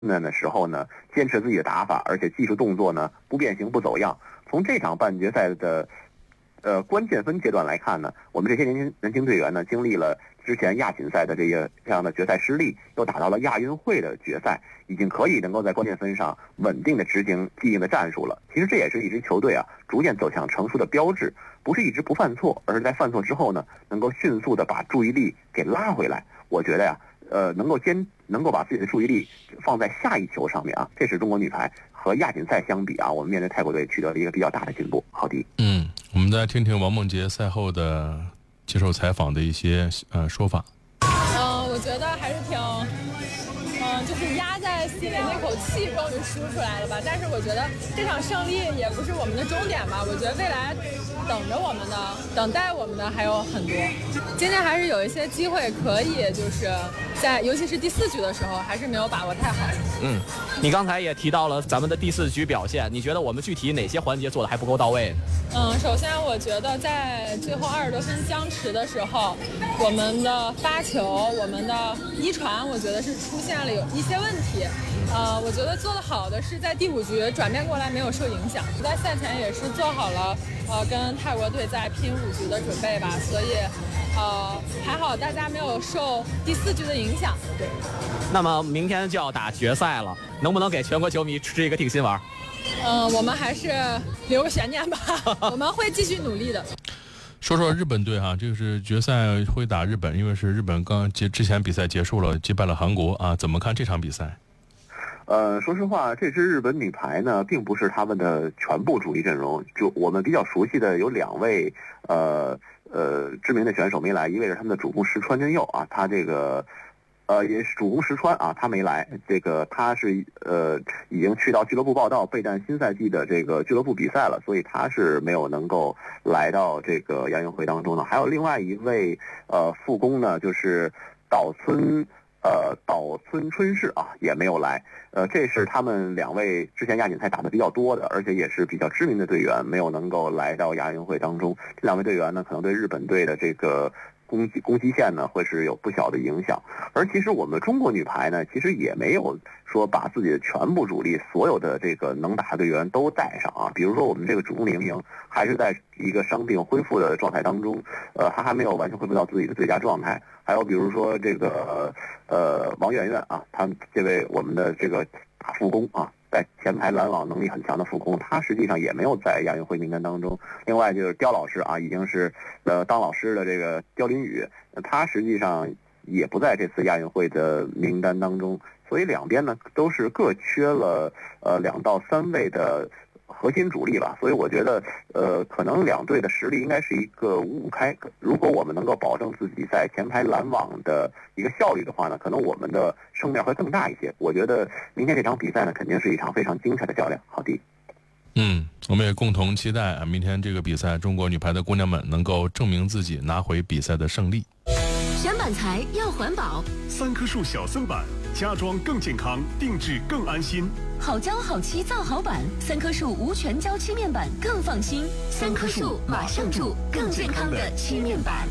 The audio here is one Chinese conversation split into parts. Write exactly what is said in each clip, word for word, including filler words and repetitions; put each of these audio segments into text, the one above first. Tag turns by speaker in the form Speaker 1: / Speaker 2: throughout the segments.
Speaker 1: 难的时候呢，坚持自己的打法，而且技术动作呢不变形不走样。从这场半决赛的呃关键分阶段来看呢，我们这些年轻年轻队员呢，经历了之前亚锦赛的这个这样的决赛失利，又打到了亚运会的决赛，已经可以能够在关键分上稳定的执行既定的战术了。其实这也是一支球队啊逐渐走向成熟的标志，不是一直不犯错，而是在犯错之后呢，能够迅速的把注意力给拉回来。我觉得呀，呃，能够坚能够把自己的注意力放在下一球上面啊，这是中国女排和亚锦赛相比啊，我们面对泰国队取得了一个比较大的进步。郝迪，
Speaker 2: 嗯，我们再听听王梦洁赛后的接受采访的一些呃说法。
Speaker 3: 嗯，我觉得还是挺，嗯，就是压在心里那口气终于输出来了吧。但是我觉得这场胜利也不是我们的终点吧。我觉得未来等着我们的、等待我们的还有很多。今天还是有一些机会可以，就是在尤其是第四局的时候，还是没有把握太好。
Speaker 4: 嗯，你刚才也提到了咱们的第四局表现，你觉得我们具体哪些环节做的还不够到位？
Speaker 3: 嗯，首先我觉得在最后二十多分僵持的时候，我们的发球、我们的一传，我觉得是出现了有一些问题。呃，我觉得做得好的是在第五局转变过来没有受影响，在赛前也是做好了呃跟泰国队在拼五局的准备吧，所以呃还好大家没有受第四局的影响。对。
Speaker 4: 那么明天就要打决赛了，能不能给全国球迷吃一个定心丸？
Speaker 3: 嗯、呃，我们还是留个悬念吧，我们会继续努力的。
Speaker 2: 说说日本队哈，这个是决赛会打日本，因为是日本刚结之前比赛结束了，击败了韩国啊，怎么看这场比赛？
Speaker 1: 呃，说实话，这支日本女排呢，并不是他们的全部主力阵容。就我们比较熟悉的有两位呃呃知名的选手没来，一位是他们的主攻石川真佑啊，他这个呃也是主攻石川啊，他没来。这个他是呃已经去到俱乐部报道，备战新赛季的这个俱乐部比赛了，所以他是没有能够来到这个亚运会当中的。还有另外一位呃副攻呢，就是岛村。呃，岛村春世啊也没有来，呃，这是他们两位之前亚锦赛打得比较多的，而且也是比较知名的队员，没有能够来到亚运会当中。这两位队员呢，可能对日本队的这个攻击攻击线呢，会是有不小的影响。而其实我们中国女排呢，其实也没有说把自己的全部主力，所有的这个能打的队员都带上啊。比如说我们这个主攻李盈莹，还是在一个伤病恢复的状态当中，呃，她还没有完全恢复到自己的最佳状态。还有比如说这个呃王媛媛啊，她这位我们的这个大副攻啊，在前排拦网能力很强的副攻，她实际上也没有在亚运会名单当中。另外就是刁老师啊，已经是呃当老师的这个刁琳宇，她实际上也不在这次亚运会的名单当中。所以两边呢都是各缺了呃两到三位的核心主力吧，所以我觉得，呃，可能两队的实力应该是一个五五开。如果我们能够保证自己在前排拦网的一个效率的话呢，可能我们的胜面会更大一些。我觉得明天这场比赛呢，肯定是一场非常精彩的较量。好的。
Speaker 2: 嗯，我们也共同期待啊，明天这个比赛，中国女排的姑娘们能够证明自己，拿回比赛的胜利。
Speaker 5: 选板材要环保，
Speaker 6: 三棵树小森板，家装更健康，定制更安心。
Speaker 5: 好胶好漆造好板，三棵树无全胶漆面板更放心。三棵树马上住更健康的漆面板。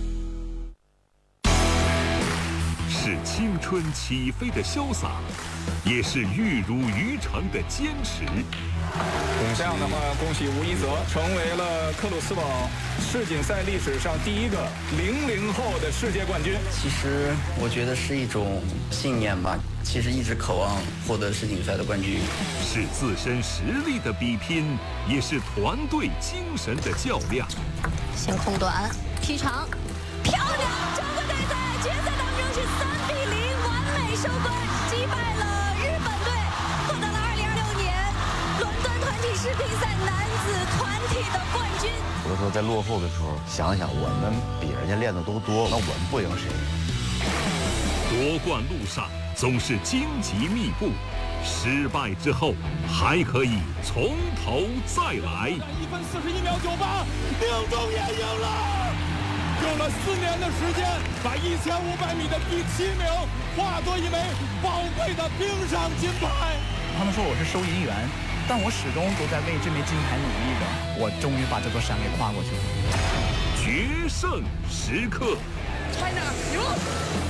Speaker 6: 是青春起飞的潇洒，也是玉汝于成的坚持。
Speaker 7: 这样的话，恭喜吴一泽成为了克鲁斯堡世锦赛历史上第一个零零后的世界冠军。
Speaker 8: 其实我觉得是一种信念吧，其实一直渴望获得世锦赛的冠军。
Speaker 6: 是自身实力的比拼，也是团队精神的较量。
Speaker 5: 先空短，踢长，漂亮！中国队在决赛当中是三比零完美收官，击败了日本队，获得了二零二六年伦敦团体世乒赛男子团体的冠军。
Speaker 9: 有的时候在落后的时候，想想我们比人家练的都多，那我们不赢谁？
Speaker 6: 夺冠路上总是荆棘密布，失败之后还可以从头再来。
Speaker 7: 一分四十一秒九八，命中也赢了。用了四年的时间，把一千五百米的第七名化作一枚宝贵的冰上金牌。
Speaker 10: 他们说我是收银员，但我始终都在为这枚金牌努力着。我终于把这座山给跨过去了。
Speaker 6: 决胜时刻
Speaker 7: ，China 赢了。